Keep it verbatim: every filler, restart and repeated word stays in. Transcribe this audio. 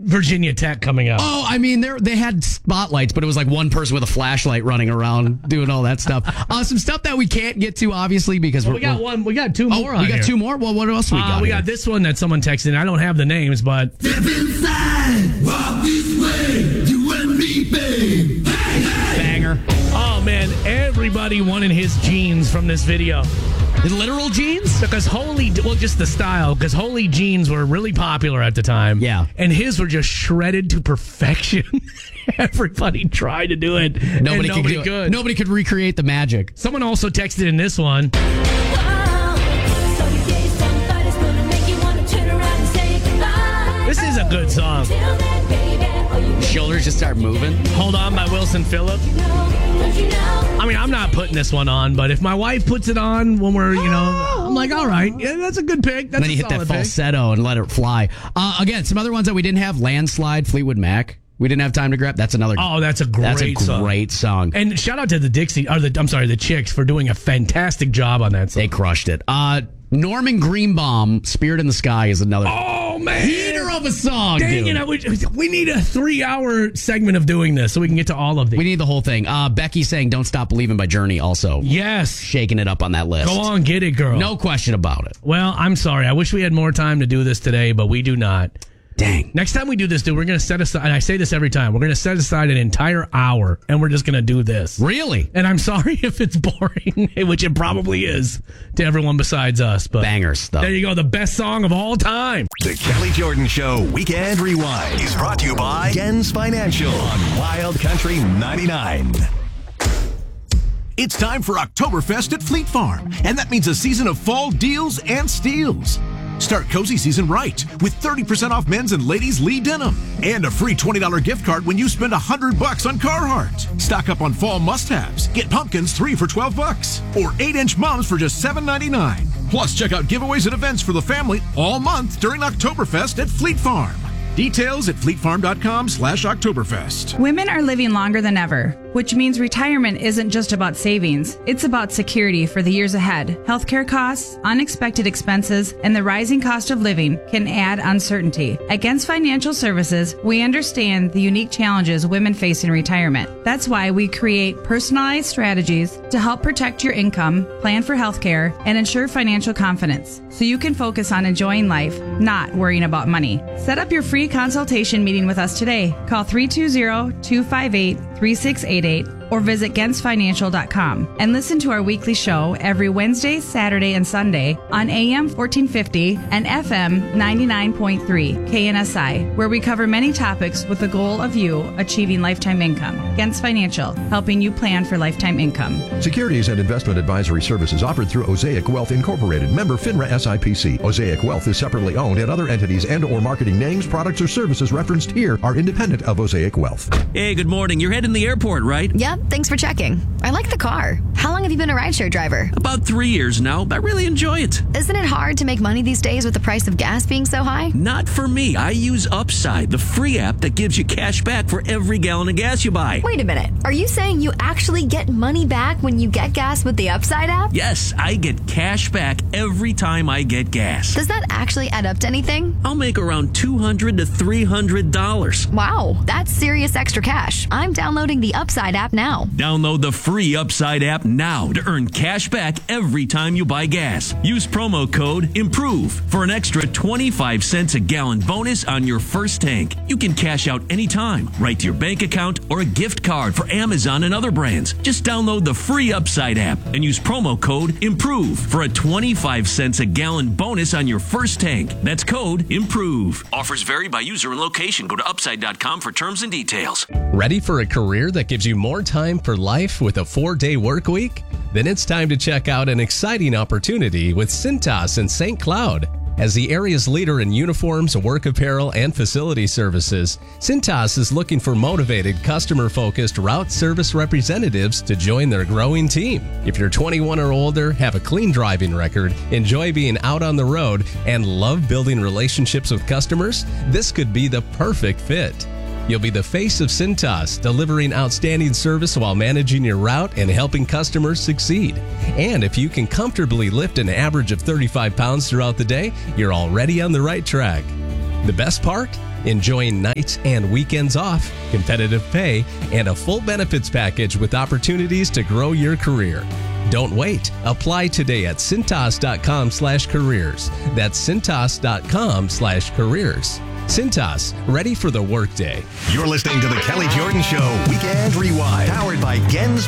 Virginia Tech coming up? Oh, I mean, they they had spotlights, but it was like one person with a flashlight running around doing all that stuff. Uh, some stuff that we can't get to, obviously, because well, we're, we got we're, one. We got two oh, more. On we got here. two more. Well, what else we uh, got? We here? got this one that someone texted. I don't have the names, but step inside, walk this way, you and me, babe. Hey, hey. Banger. Oh man, everybody wanted his jeans from this video. The literal jeans? Because Holy, well, just the style, because Holy jeans were really popular at the time. Yeah. And his were just shredded to perfection. Everybody tried to do it. Nobody, and nobody could, do it. could. Nobody could recreate the magic. Someone also texted in this one. This is a good song. Shoulders just start moving. Hold On by Wilson Phillip. I mean, I'm not putting this one on, but if my wife puts it on when we're, you know, I'm like, all right, yeah, that's a good pick. That's And then you a hit that solid pick. falsetto and let it fly. Uh, again, some other ones that we didn't have. Landslide, Fleetwood Mac. We didn't have time to grab. That's another. Oh, that's a great That's a song. great song. And shout out to the Dixie, or the I'm sorry, the Chicks for doing a fantastic job on that song. They crushed it. Uh, Norman Greenbaum, Spirit in the Sky is another Oh man, heater of a song. Dang dude. it! We, we need a three-hour segment of doing this so we can get to all of these. We need the whole thing. Uh, Becky saying "Don't Stop Believing" by Journey also yes, shaking it up on that list. go on, get it, girl. No question about it. Well, I'm sorry. I wish we had more time to do this today, but we do not. Dang. Next time we do this, dude, we're going to set aside, and I say this every time, we're going to set aside an entire hour, and we're just going to do this. Really? And I'm sorry if it's boring, which it probably is to everyone besides us. But Banger stuff. there you go, the best song of all time. The Kelly Jordan Show Weekend Rewind is brought to you by Gens Financial on Wild Country ninety-nine. It's time for Oktoberfest at Fleet Farm, and that means a season of fall deals and steals. Start cozy season right with thirty percent off men's and ladies' Lee denim and a free twenty dollars gift card when you spend one hundred bucks on Carhartt. Stock up on fall must-haves. Get pumpkins three for twelve bucks or eight inch mums for just seven ninety-nine. Plus, check out giveaways and events for the family all month during Oktoberfest at Fleet Farm. Details at fleetfarm.com slash Oktoberfest. Women are living longer than ever, which means retirement isn't just about savings. It's about security for the years ahead. Healthcare costs, unexpected expenses, and the rising cost of living can add uncertainty. At Gens Financial Services, we understand the unique challenges women face in retirement. That's why we create personalized strategies to help protect your income, plan for healthcare, and ensure financial confidence, so you can focus on enjoying life, not worrying about money. Set up your free consultation meeting with us today. Call three two zero, two five eight, three six eight eight or visit gens financial dot com and listen to our weekly show every Wednesday, Saturday, and Sunday on A M fourteen fifty and F M ninety-nine point three K N S I, where we cover many topics with the goal of you achieving lifetime income. Gens Financial, helping you plan for lifetime income. Securities and investment advisory services offered through Osaic Wealth Incorporated, member FINRA S I P C. Osaic Wealth is separately owned, and other entities and or marketing names, products, or services referenced here are independent of Osaic Wealth. Hey, good morning. You're heading to the airport, right? Yep, thanks for checking. I like the car. How long have you been a rideshare driver? About three years now. I really enjoy it. Isn't it hard to make money these days with the price of gas being so high? Not for me. I use Upside, the free app that gives you cash back for every gallon of gas you buy. Wait a minute. Are you saying you actually get money back when you get gas with the Upside app? Yes, I get cash back every time I get gas. Does that actually add up to anything? I'll make around two hundred to three hundred dollars. Wow, that's serious extra cash. I'm downloading the Upside app now. Download the free Upside app now to earn cash back every time you buy gas. Use promo code IMPROVE for an extra twenty-five cents a gallon bonus on your first tank. You can cash out anytime, right to your bank account, or a gift card for Amazon and other brands. Just download the free Upside app and use promo code IMPROVE for a twenty-five cents a gallon bonus on your first tank. That's code IMPROVE. Offers vary by user and location. Go to upside dot com for terms and details. Ready for a career that gives you more time for life with a four-day work week? Then it's time to check out an exciting opportunity with Cintas in Saint Cloud. As the area's leader in uniforms, work apparel, and facility services, Cintas is looking for motivated, customer-focused route service representatives to join their growing team. If you're twenty-one or older, have a clean driving record, enjoy being out on the road, and love building relationships with customers, this could be the perfect fit. You'll be the face of Cintas, delivering outstanding service while managing your route and helping customers succeed. And if you can comfortably lift an average of thirty-five pounds throughout the day, you're already on the right track. The best part? enjoying nights and weekends off, competitive pay, and a full benefits package with opportunities to grow your career. Don't wait. Apply today at cintas.com slash careers. That's cintas.com slash careers. Cintas, ready for the workday. You're listening to the Kelly Jordan Show Weekend Rewind, powered by Gens